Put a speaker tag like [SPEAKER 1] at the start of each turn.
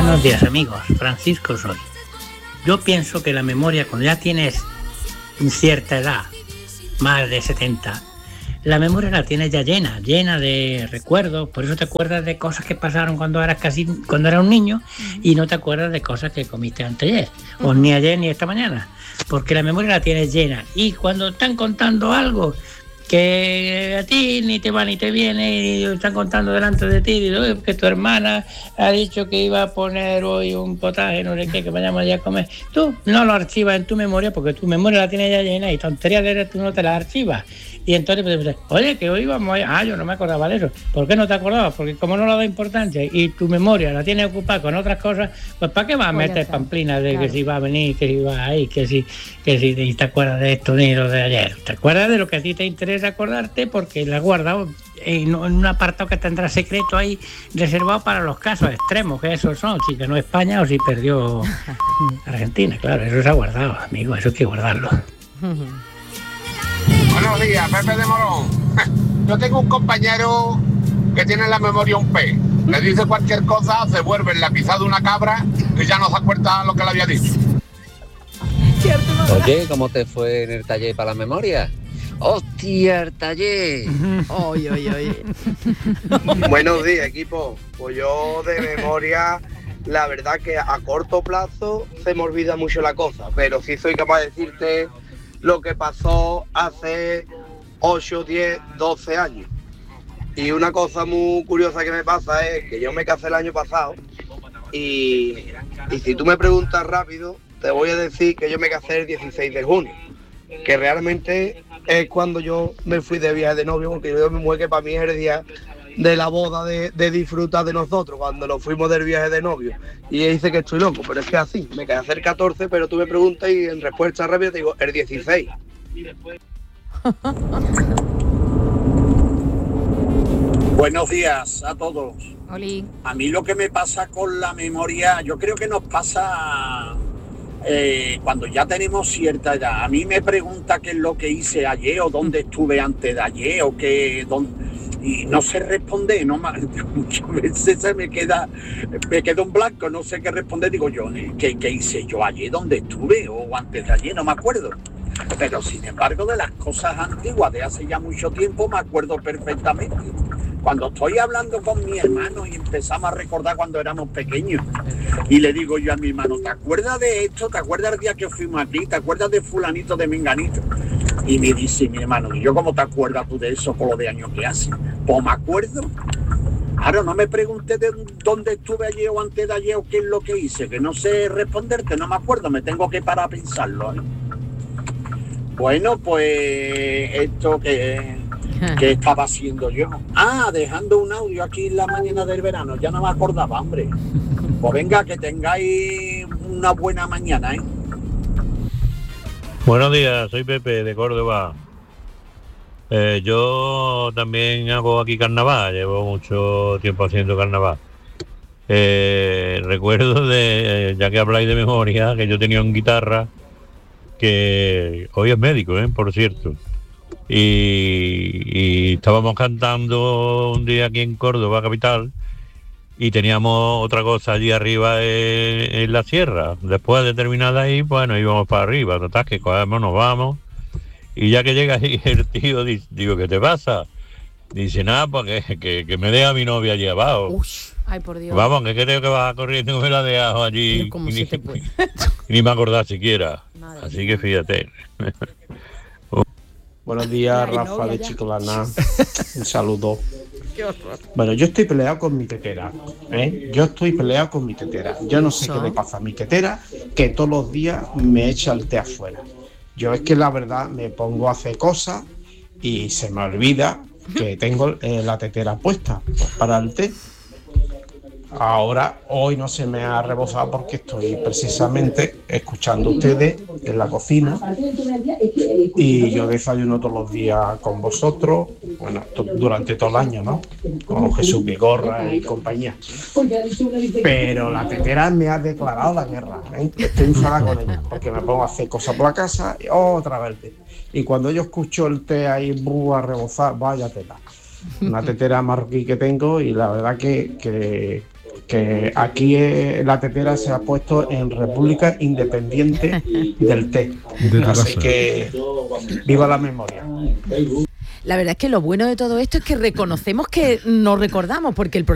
[SPEAKER 1] Buenos días, amigos. Francisco soy. Yo pienso que la memoria, cuando ya tienes cierta edad, más de 70, la memoria la tienes ya llena de recuerdos. Por eso te acuerdas de cosas que pasaron cuando eras un niño, y no te acuerdas de cosas que comiste anteayer, o ni ayer ni esta mañana, porque la memoria la tienes llena. Y cuando están contando algo que a ti ni te va ni te viene, y están contando delante de ti, y que tu hermana ha dicho que iba a poner hoy un potaje, no sé qué, que vayamos allá a comer, tú no lo archivas en tu memoria, porque tu memoria la tienes ya llena, y tonterías de tú no te las archivas. Y entonces pues, oye, que hoy vamos a... yo no me acordaba de eso. ¿Por qué no te acordabas? Porque como no le da importancia y tu memoria la tienes ocupada con otras cosas, pues ¿para qué vas a meter pamplinas de que si va a venir, que si va ahí, que si te acuerdas de esto ni lo de ayer? Te acuerdas de lo que a ti te interesa acordarte, porque la has guardado en un apartado que tendrás secreto ahí reservado para los casos extremos, que esos son, si ganó España o si perdió Argentina. Claro, eso se ha guardado, amigo, eso hay que guardarlo.
[SPEAKER 2] Buenos días, Pepe de Morón. Yo tengo un compañero que tiene la memoria un pez. Le dice cualquier cosa, se vuelve en la pisada de una cabra y ya no se acuerda lo que le había dicho.
[SPEAKER 3] Oye, ¿cómo te fue en el taller para la memoria? ¡Hostia, el taller!
[SPEAKER 4] Oye.
[SPEAKER 5] Buenos días, equipo. Pues yo de memoria, la verdad que a corto plazo se me olvida mucho la cosa, pero sí soy capaz de decirte lo que pasó hace 8, 10, 12 años. Y una cosa muy curiosa que me pasa es que yo me casé el año pasado y si tú me preguntas rápido, te voy a decir que yo me casé el 16 de junio, que realmente es cuando yo me fui de viaje de novio, porque yo me mueve que para mí es el día de la boda, de disfrutar de nosotros, cuando nos fuimos del viaje de novio. Y ella dice que estoy loco, pero es que así, me casé el 14, pero tú me preguntas y en respuesta rápida te digo el 16.
[SPEAKER 6] Buenos días a todos.
[SPEAKER 4] Oli.
[SPEAKER 6] A mí lo que me pasa con la memoria, yo creo que nos pasa cuando ya tenemos cierta edad. A mí me pregunta qué es lo que hice ayer o dónde estuve antes de ayer o qué... Y no sé responder, muchas veces me queda en blanco, no sé qué responder. Digo yo, ¿qué hice yo ayer? ¿Dónde estuve? O antes de ayer, no me acuerdo. Pero sin embargo, de las cosas antiguas de hace ya mucho tiempo me acuerdo perfectamente. Cuando estoy hablando con mi hermano y empezamos a recordar cuando éramos pequeños, y le digo yo a mi hermano, ¿te acuerdas de esto? ¿Te acuerdas del día que fuimos aquí? ¿Te acuerdas de fulanito, de menganito? Y me dice mi hermano, ¿y yo cómo te acuerdas tú de eso por lo de años que hace? Pues me acuerdo. Ahora no me preguntes de dónde estuve ayer o antes de ayer o qué es lo que hice, que no sé responderte, no me acuerdo, me tengo que parar a pensarlo, ¿eh? Bueno, pues esto que estaba haciendo yo. Dejando un audio aquí en la mañana del verano, ya no me acordaba, hombre. Pues venga, que tengáis una buena mañana, ¿eh?
[SPEAKER 7] Buenos días, soy Pepe de Córdoba. Yo también hago aquí carnaval, llevo mucho tiempo haciendo carnaval. Recuerdo ya que habláis de memoria, que yo tenía un guitarra que hoy es médico, por cierto. Y estábamos cantando un día aquí en Córdoba capital y teníamos otra cosa allí arriba en la sierra. Después de terminar ahí, bueno, íbamos para arriba, total, que cogemos, nos vamos, y ya que llega ahí el tío, digo, ¿qué te pasa? Dice, nada, pues que me deja mi novia allí abajo.
[SPEAKER 4] Ush, ay, por Dios.
[SPEAKER 7] Vamos, que creo que vas corriendo, me la he dejado allí ni me acordás siquiera. Madre así mía. Que fíjate.
[SPEAKER 8] Buenos días, Rafa de Chiclana. Un saludo. Bueno, yo estoy peleado con mi tetera, Yo estoy peleado con mi tetera. Yo no sé qué le pasa a mi tetera, que todos los días me echa el té afuera. Yo es que la verdad me pongo a hacer cosas y se me olvida que tengo la tetera puesta para el té. Ahora, hoy no se me ha rebosado porque estoy precisamente escuchando a ustedes en la cocina y yo desayuno todos los días con vosotros, bueno, durante todo el año, ¿no? Con Jesús Vigorra y compañía. Pero la tetera me ha declarado la guerra, Estoy enfadada con ella porque me pongo a hacer cosas por la casa y otra vez. Y cuando yo escucho el té ahí a rebosar, vaya teta. Una tetera marroquí que tengo y la verdad que que aquí la tetera se ha puesto en República Independiente del Té. Así que viva la memoria.
[SPEAKER 4] La verdad es que lo bueno de todo esto es que reconocemos que nos recordamos, porque el